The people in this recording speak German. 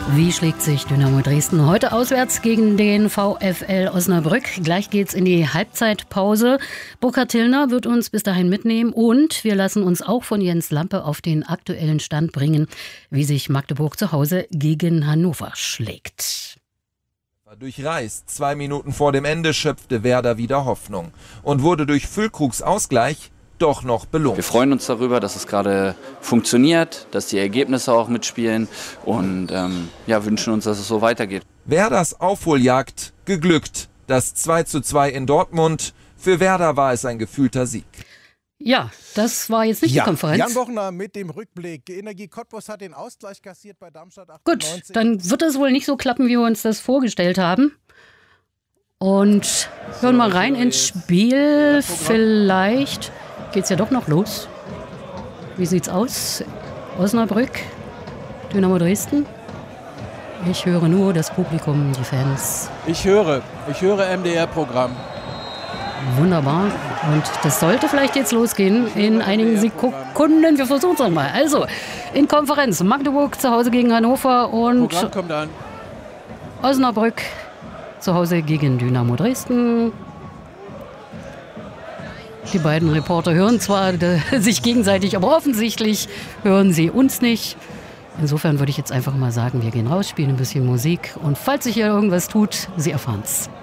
Wie schlägt sich Dynamo Dresden heute auswärts gegen den VfL Osnabrück? Gleich geht's in die Halbzeitpause. Burkhard Tillner wird uns bis dahin mitnehmen und wir lassen uns auch von Jens Lampe auf den aktuellen Stand bringen, wie sich Magdeburg zu Hause gegen Hannover schlägt. Durchreist. 2 Minuten vor dem Ende schöpfte Werder wieder Hoffnung und wurde durch Füllkrugs Ausgleich doch noch belohnt. Wir freuen uns darüber, dass es gerade funktioniert, dass die Ergebnisse auch mitspielen und wünschen uns, dass es so weitergeht. Werders Aufholjagd geglückt. Das 2:2 in Dortmund. Für Werder war es ein gefühlter Sieg. Ja, das war jetzt nicht die Konferenz. Jan Bochner mit dem Rückblick. Energie Cottbus hat den Ausgleich kassiert bei Darmstadt 98. Gut, dann wird es wohl nicht so klappen, wie wir uns das vorgestellt haben. Und hören mal rein ins Spiel. Vielleicht geht's ja doch noch los. Wie sieht's aus? Osnabrück, Dynamo Dresden. Ich höre nur das Publikum, die Fans. Ich höre MDR-Programm. Wunderbar. Und das sollte vielleicht jetzt losgehen in einigen Sekunden. Wir versuchen es nochmal. Also, in Konferenz. Magdeburg zu Hause gegen Hannover und Programm kommt an. Osnabrück zu Hause gegen Dynamo Dresden. Die beiden Reporter hören zwar sich gegenseitig, aber offensichtlich hören sie uns nicht. Insofern würde ich jetzt einfach mal sagen, wir gehen raus, spielen ein bisschen Musik und falls sich hier irgendwas tut, Sie erfahren's.